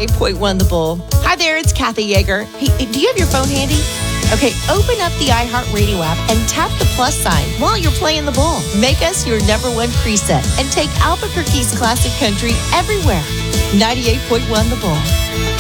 98.1 The Bull. Hi there, it's Kathy Yeager. Hey, do you have your phone handy? Okay, open up the iHeartRadio app and tap the plus sign while you're playing the Bull. Make us your number one preset and take Albuquerque's classic country everywhere. 98.1 The Bull.